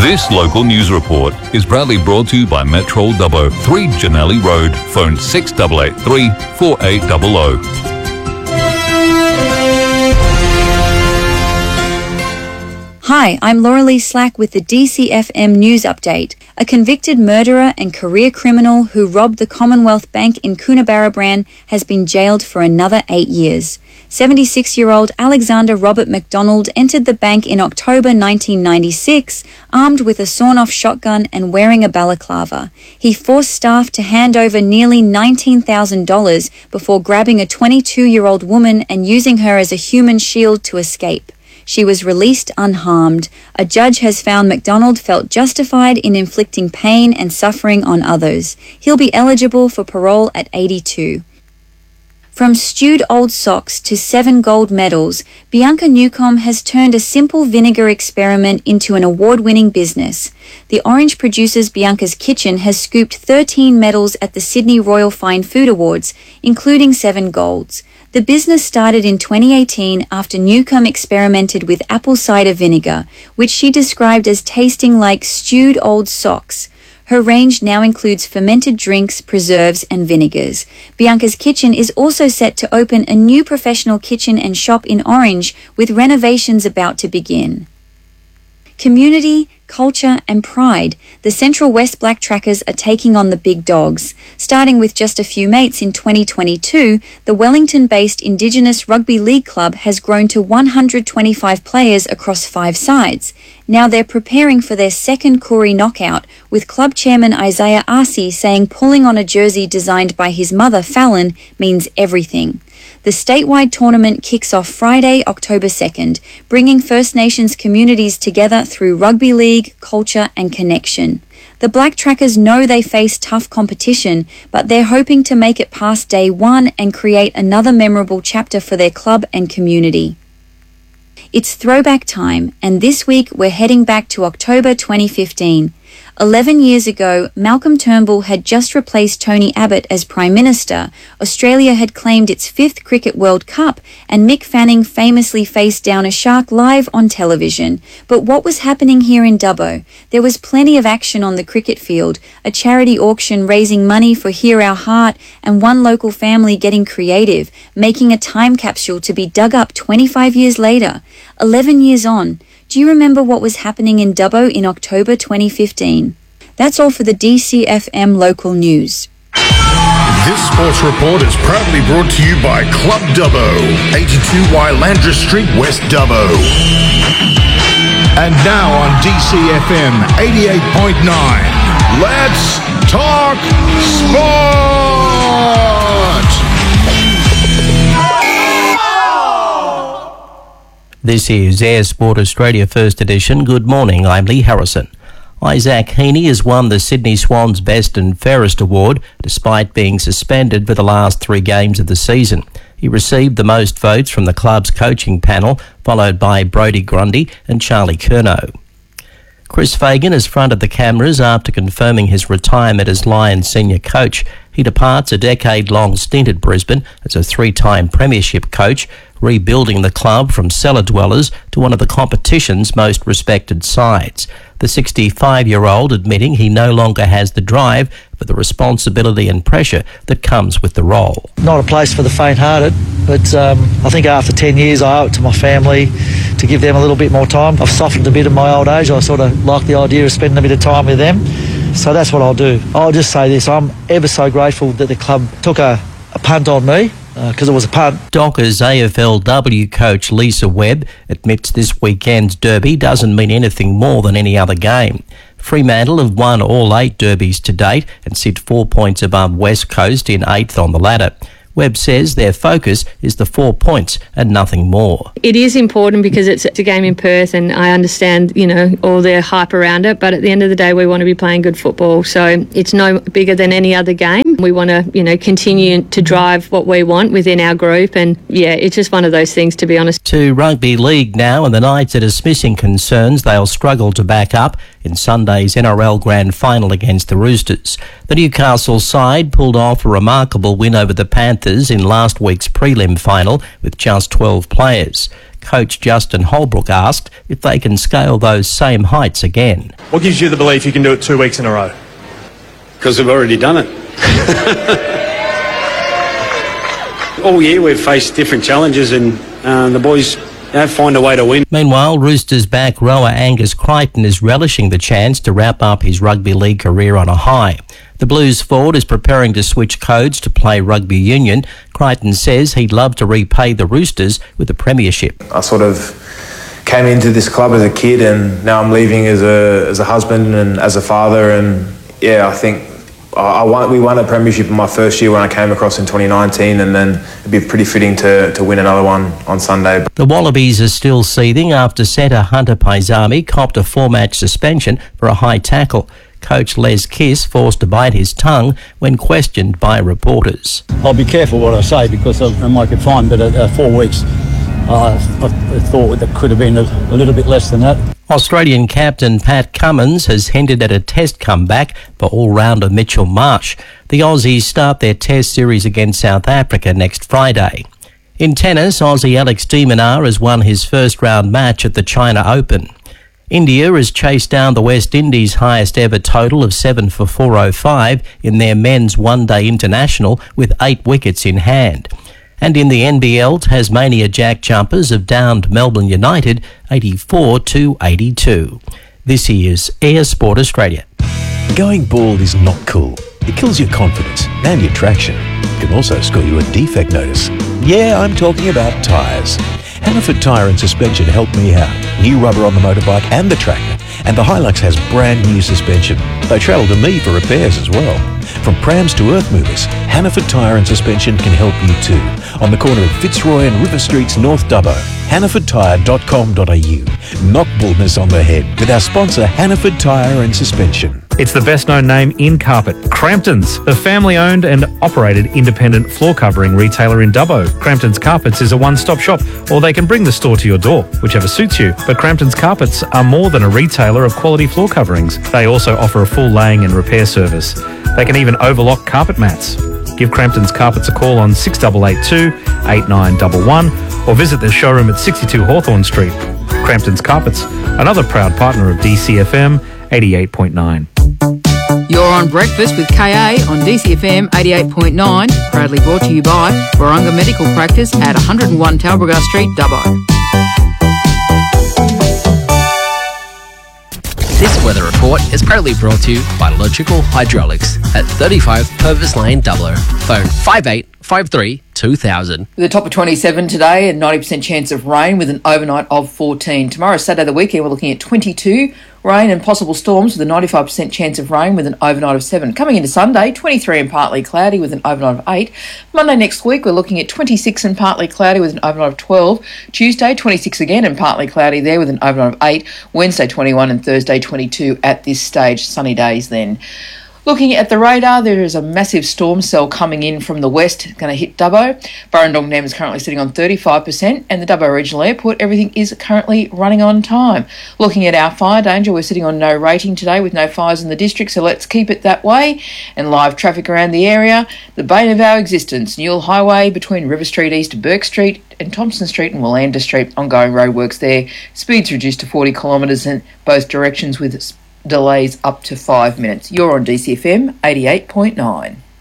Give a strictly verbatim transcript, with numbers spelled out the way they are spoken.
This local news report is proudly brought to you by Metro Dubbo, three Janelli Road, phone six eight eight three, four eight zero zero. Hi, I'm Laura Lee Slack with the D C F M News Update. A convicted murderer and career criminal who robbed the Commonwealth Bank in Coonabarabran has been jailed for another eight years. seventy-six-year-old Alexander Robert McDonald entered the bank in October nineteen ninety-six, armed with a sawn-off shotgun and wearing a balaclava. He forced staff to hand over nearly nineteen thousand dollars before grabbing a twenty-two-year-old woman and using her as a human shield to escape. She was released unharmed. A judge has found McDonald felt justified in inflicting pain and suffering on others. He'll be eligible for parole at eighty-two. From stewed old socks to seven gold medals, Bianca Newcomb has turned a simple vinegar experiment into an award-winning business. The orange producer's Bianca's Kitchen has scooped thirteen medals at the Sydney Royal Fine Food Awards, including seven golds. The business started in twenty eighteen after Newcomb experimented with apple cider vinegar, which she described as tasting like stewed old socks. Her range now includes fermented drinks, preserves, and vinegars. Bianca's Kitchen is also set to open a new professional kitchen and shop in Orange, with renovations about to begin. Community, culture, and pride. The Central West Black Trackers are taking on the big dogs. Starting with just a few mates in twenty twenty-two, the Wellington-based Indigenous Rugby League Club has grown to one hundred twenty-five players across five sides. Now they're preparing for their second Koori knockout, with club chairman Isaiah Arce saying pulling on a jersey designed by his mother, Fallon, means everything. The statewide tournament kicks off Friday, October second, bringing First Nations communities together through rugby league, culture, and connection. The Black Trackers know they face tough competition, but they're hoping to make it past day one and create another memorable chapter for their club and community. It's throwback time, and this week we're heading back to October twenty fifteen. Eleven years ago, Malcolm Turnbull had just replaced Tony Abbott as Prime Minister. Australia had claimed its fifth Cricket World Cup, and Mick Fanning famously faced down a shark live on television. But what was happening here in Dubbo? There was plenty of action on the cricket field, a charity auction raising money for Hear Our Heart, and one local family getting creative, making a time capsule to be dug up twenty-five years later. Eleven years on. Do you remember what was happening in Dubbo in October twenty fifteen? That's all for the D C F M local news. This sports report is proudly brought to you by Club Dubbo, eighty-two Wylandra Street, West Dubbo. And now on D C F M eighty-eight point nine, let's talk sport! This is Air Sport Australia First Edition. Good morning, I'm Lee Harrison. Isaac Heaney has won the Sydney Swans Best and Fairest Award despite being suspended for the last three games of the season. He received the most votes from the club's coaching panel, followed by Brodie Grundy and Charlie Curnow. Chris Fagan has fronted the cameras after confirming his retirement as Lions senior coach. He departs a decade-long stint at Brisbane as a three-time premiership coach, rebuilding the club from cellar dwellers to one of the competition's most respected sides. The sixty-five-year-old admitting he no longer has the drive for the responsibility and pressure that comes with the role. Not a place for the faint-hearted, but um, I think after ten years I owe it to my family to give them a little bit more time. I've softened a bit in my old age. I sort of like the idea of spending a bit of time with them. So that's what I'll do. I'll just say this, I'm ever so grateful that the club took a, a punt on me, because uh, it was a punt. Dockers A F L W coach Lisa Webb admits this weekend's derby doesn't mean anything more than any other game. Fremantle have won all eight derbies to date and sit four points above West Coast in eighth on the ladder. Webb says their focus is the four points and nothing more. It is important because it's a game in Perth, and I understand, you know, all the hype around it, but at the end of the day we want to be playing good football, so it's no bigger than any other game. We want to, you know, continue to drive what we want within our group, and yeah, it's just one of those things, to be honest. To rugby league now, and the Knights are dismissing concerns they'll struggle to back up in Sunday's N R L Grand Final against the Roosters. The Newcastle side pulled off a remarkable win over the Panthers in last week's prelim final with just twelve players. Coach Justin Holbrook asked if they can scale those same heights again. What gives you the belief you can do it two weeks in a row? Because we've already done it. All year we've faced different challenges and uh, the boys you know, find a way to win. Meanwhile, Roosters back rower Angus Crichton is relishing the chance to wrap up his rugby league career on a high. The Blues forward is preparing to switch codes to play rugby union. Crichton says he'd love to repay the Roosters with a premiership. I sort of came into this club as a kid and now I'm leaving as a as a husband and as a father, and yeah, I think I won, we won a premiership in my first year when I came across in twenty nineteen, and then it'd be pretty fitting to, to win another one on Sunday. The Wallabies are still seething after centre Hunter Paisami copped a four-match suspension for a high tackle. Coach Les Kiss forced to bite his tongue when questioned by reporters. I'll be careful what I say because I might get fined, but uh, four weeks, uh, I, I thought that could have been a, a little bit less than that. Australian captain Pat Cummins has hinted at a test comeback for all-rounder Mitchell Marsh. The Aussies start their test series against South Africa next Friday. In tennis, Aussie Alex de Minaur has won his first-round match at the China Open. India has chased down the West Indies' highest ever total of seven for four oh five in their men's one-day international with eight wickets in hand. And in the N B L, Tasmania Jack Jumpers have downed Melbourne United eighty-four to eighty-two. This is Air Sport Australia. Going bald is not cool. It kills your confidence and your traction. It can also score you a defect notice. Yeah, I'm talking about tyres. Hannaford Tyre and Suspension helped me out. New rubber on the motorbike and the tractor. And the Hilux has brand new suspension. They travel to me for repairs as well. From prams to earth movers, Hannaford Tyre and Suspension can help you too. On the corner of Fitzroy and River Streets, North Dubbo. hannaford tyre dot com dot a u. Knock baldness on the head with our sponsor Hannaford Tyre and Suspension. It's the best known name in carpet, Crampton's, a family-owned and operated independent floor covering retailer in Dubbo. Crampton's Carpets is a one-stop shop, or they can bring the store to your door, whichever suits you. But Crampton's Carpets are more than a retailer of quality floor coverings. They also offer a full laying and repair service. They can even overlock carpet mats. Give Crampton's Carpets a call on six eight eight two, eight nine one one or visit their showroom at sixty-two Hawthorn Street. Crampton's Carpets, another proud partner of D C F M eighty-eight point nine. You're on Breakfast with K A on D C F M eighty-eight point nine, proudly brought to you by Warunga Medical Practice at one oh one Talbragar Street, Dubbo. This weather report is proudly brought to you by Logical Hydraulics at thirty-five Purvis Lane, Dubbo. Phone five eight five three two thousand. With a top of twenty-seven today and ninety percent chance of rain with an overnight of fourteen. Tomorrow, Saturday, the weekend, we're looking at twenty-two. Rain and possible storms with a ninety-five percent chance of rain with an overnight of seven. Coming into Sunday, twenty-three and partly cloudy with an overnight of eight. Monday next week, we're looking at twenty-six and partly cloudy with an overnight of twelve. Tuesday, twenty-six again and partly cloudy there with an overnight of eight. Wednesday, twenty-one and Thursday, twenty-two at this stage. Sunny days then. Looking at the radar, there is a massive storm cell coming in from the west, going to hit Dubbo. Burrendong Dam is currently sitting on thirty-five percent, and the Dubbo Regional Airport, everything is currently running on time. Looking at our fire danger, we're sitting on no rating today with no fires in the district, so let's keep it that way. And live traffic around the area, the bane of our existence, Newell Highway between River Street East to Burke Street and Thompson Street and Willanda Street, ongoing roadworks there. Speeds reduced to forty kilometres in both directions with delays up to five minutes. You're on D C F M eighty-eight point nine.